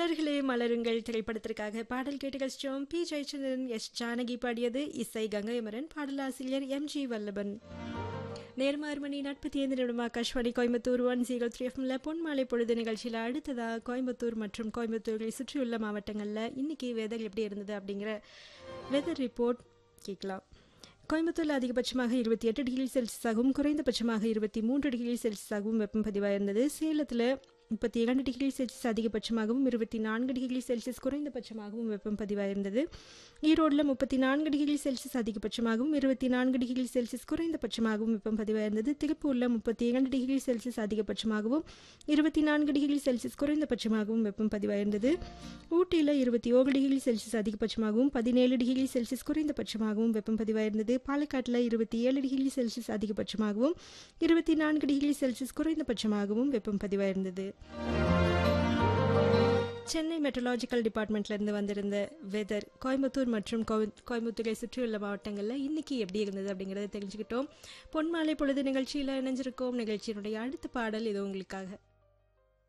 மலர்களே மலருங்கள் திரைப்படத்திற்காக பாடல் கேட்டு கழிச்சோம். பி ஜெயச்சந்திரன், எஸ் ஜானகி பாடியது. இசை கங்கையமரன், பாடலாசிரியர் எம்.ஜி. வல்லபன். நேர்மாறு மணி 45 நிமிடம். ஆகாஷ்வாணி கோயம்புத்தூர் 103 எஃப்எம்ல பொன்மாலை பொழுது நிகழ்ச்சியில் அடுத்ததா கோயம்புத்தூர் மற்றும் கோயம்புத்தூரை சுற்றியுள்ள மாவட்டங்களில் இன்னைக்கு வெதர் எப்படி இருந்தது அப்படிங்கிற வெதர் ரிப்போர்ட் கேட்கலாம். கோயம்புத்தூரில் அதிகபட்சமாக 28 டிகிரி செல்சியஸாகவும் குறைந்தபட்சமாக 23 டிகிரி செல்சியஸாகவும் வெப்பம் பதிவாயிருந்தது. சேலத்தில் 32 டிகிரி செல்சியஸ் அதிகபட்சமாகவும் 24 டிகிரி செல்சியஸ் குறைந்தபட்சமாகவும் வெப்பம் பதிவாயிருந்தது. ஈரோடில் 34 டிகிரி செல்சியஸ் அதிகபட்சமாகவும் 24 டிகிரி செல்சியஸ் குறைந்தபட்சமாகவும் வெப்பம் பதிவாயிருந்தது. திருப்பூரில் 32 டிகிரி செல்சியஸ் அதிகபட்சமாகவும் 24 டிகிரி செல்சியஸ் குறைந்தபட்சமாகவும் வெப்பம் பதிவாயிருந்தது. ஊட்டியில் 27 டிகிரி செல்சியஸ் அதிகபட்சமாகவும் 17 டிகிரி செல்சியஸ் குறைந்தபட்சமாகவும் வெப்பம் பதிவாயிருந்தது. பாலக்காட்டில் 27 டிகிரி செல்சியஸ் அதிகபட்சமாகவும் 24 டிகிரி செல்சியஸ் குறைந்தபட்சமாகவும் வெப்பம் பதிவாயிருந்தது. சென்னை மெட்ரலாஜிக்கல் டிபார்ட்மெண்ட்லேருந்து வந்திருந்த வெதர் கோயம்புத்தூர் மற்றும் கோயம்புத்தூரை சுற்றியுள்ள மாவட்டங்களில் இன்னைக்கு எப்படி இருந்தது அப்படிங்கிறத தெரிஞ்சுக்கிட்டோம். பொன்மாலை பொழுது நிகழ்ச்சியில் இணைஞ்சிருக்கோம். நிகழ்ச்சியினுடைய அடுத்த பாடல் இது உங்களுக்காக.